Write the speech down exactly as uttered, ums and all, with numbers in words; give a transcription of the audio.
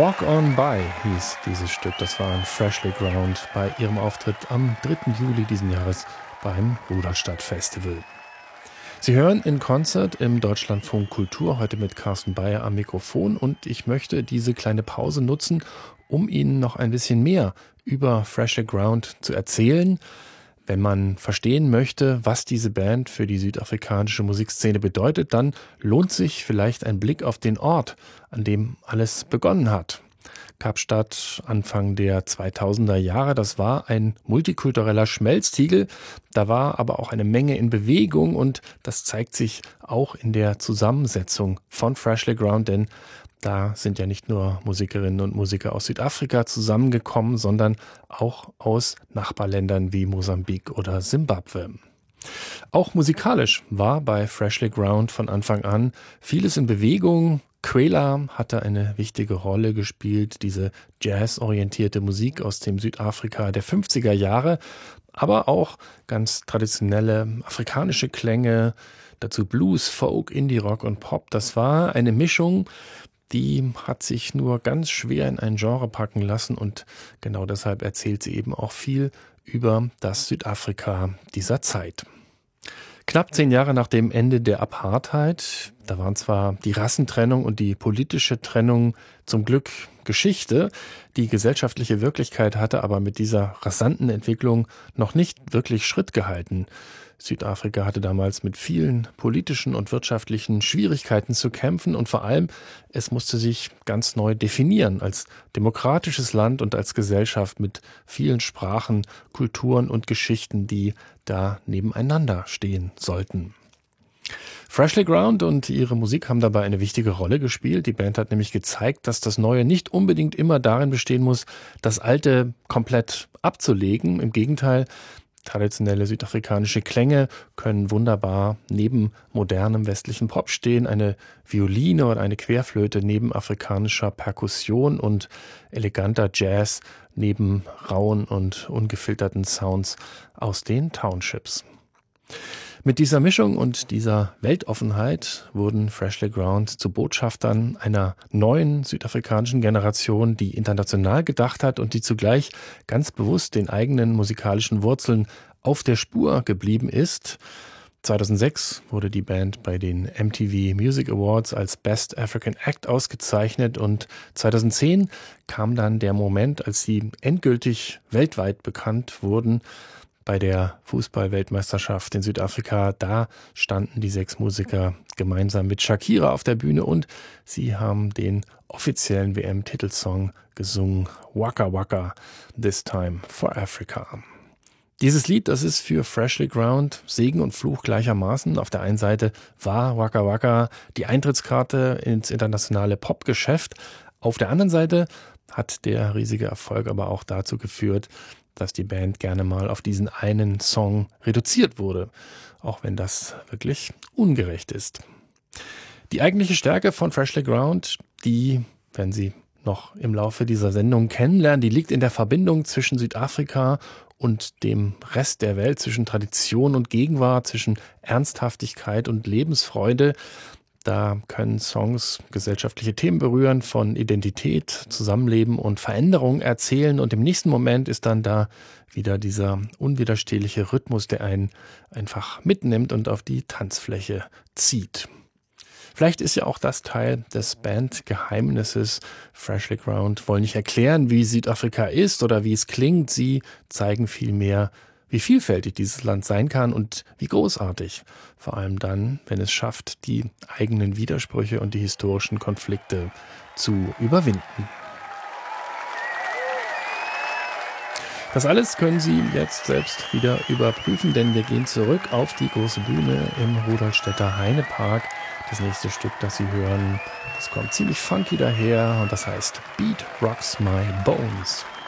Walk On By hieß dieses Stück. Das war ein Freshly Ground bei ihrem Auftritt am dritten Juli diesen Jahres beim Rudolstadt Festival. Sie hören in Concert im Deutschlandfunk Kultur, heute mit Carsten Beyer am Mikrofon, und ich möchte diese kleine Pause nutzen, um Ihnen noch ein bisschen mehr über Freshly Ground zu erzählen. Wenn man verstehen möchte, was diese Band für die südafrikanische Musikszene bedeutet, dann lohnt sich vielleicht ein Blick auf den Ort, an dem alles begonnen hat. Kapstadt Anfang der zweitausender Jahre, das war ein multikultureller Schmelztiegel. Da war aber auch eine Menge in Bewegung, und das zeigt sich auch in der Zusammensetzung von Freshly Ground, denn da sind ja nicht nur Musikerinnen und Musiker aus Südafrika zusammengekommen, sondern auch aus Nachbarländern wie Mosambik oder Simbabwe. Auch musikalisch war bei Freshly Ground von Anfang an vieles in Bewegung. Kwela hatte eine wichtige Rolle gespielt, diese jazzorientierte Musik aus dem Südafrika der fünfziger Jahre, aber auch ganz traditionelle afrikanische Klänge, dazu Blues, Folk, Indie-Rock und Pop. Das war eine Mischung, die hat sich nur ganz schwer in ein Genre packen lassen, und genau deshalb erzählt sie eben auch viel über das Südafrika dieser Zeit. Knapp zehn Jahre nach dem Ende der Apartheid, da waren zwar die Rassentrennung und die politische Trennung zum Glück Geschichte, die gesellschaftliche Wirklichkeit hatte aber mit dieser rasanten Entwicklung noch nicht wirklich Schritt gehalten. Südafrika hatte damals mit vielen politischen und wirtschaftlichen Schwierigkeiten zu kämpfen, und vor allem, es musste sich ganz neu definieren als demokratisches Land und als Gesellschaft mit vielen Sprachen, Kulturen und Geschichten, die da nebeneinander stehen sollten. Freshly Ground und ihre Musik haben dabei eine wichtige Rolle gespielt. Die Band hat nämlich gezeigt, dass das Neue nicht unbedingt immer darin bestehen muss, das Alte komplett abzulegen. Im Gegenteil, traditionelle südafrikanische Klänge können wunderbar neben modernem westlichen Pop stehen. Eine Violine oder eine Querflöte neben afrikanischer Perkussion und eleganter Jazz neben rauen und ungefilterten Sounds aus den Townships. Mit dieser Mischung und dieser Weltoffenheit wurden Freshly Ground zu Botschaftern einer neuen südafrikanischen Generation, die international gedacht hat und die zugleich ganz bewusst den eigenen musikalischen Wurzeln auf der Spur geblieben ist. zweitausendsechs wurde die Band bei den M T V Music Awards als Best African Act ausgezeichnet, und zweitausendzehn kam dann der Moment, als sie endgültig weltweit bekannt wurden. Bei der Fußball-Weltmeisterschaft in Südafrika, da standen die sechs Musiker gemeinsam mit Shakira auf der Bühne, und sie haben den offiziellen W M-Titelsong gesungen, Waka Waka, This Time for Africa. Dieses Lied, das ist für Freshly Ground Segen und Fluch gleichermaßen. Auf der einen Seite war Waka Waka die Eintrittskarte ins internationale Popgeschäft. Auf der anderen Seite hat der riesige Erfolg aber auch dazu geführt, dass die Band gerne mal auf diesen einen Song reduziert wurde, auch wenn das wirklich ungerecht ist. Die eigentliche Stärke von Freshly Ground, die, wenn Sie noch im Laufe dieser Sendung kennenlernen, die liegt in der Verbindung zwischen Südafrika und dem Rest der Welt, zwischen Tradition und Gegenwart, zwischen Ernsthaftigkeit und Lebensfreude. Da können Songs gesellschaftliche Themen berühren, von Identität, Zusammenleben und Veränderung erzählen, und im nächsten Moment ist dann da wieder dieser unwiderstehliche Rhythmus, der einen einfach mitnimmt und auf die Tanzfläche zieht. Vielleicht ist ja auch das Teil des Bandgeheimnisses. Freshly Ground wollen nicht erklären, wie Südafrika ist oder wie es klingt. Sie zeigen vielmehr, wie vielfältig dieses Land sein kann und wie großartig. Vor allem dann, wenn es schafft, die eigenen Widersprüche und die historischen Konflikte zu überwinden. Das alles können Sie jetzt selbst wieder überprüfen, denn wir gehen zurück auf die große Bühne im Rudolstädter Heinepark. Das nächste Stück, das Sie hören, das kommt ziemlich funky daher, und das heißt Beat Rocks My Bones.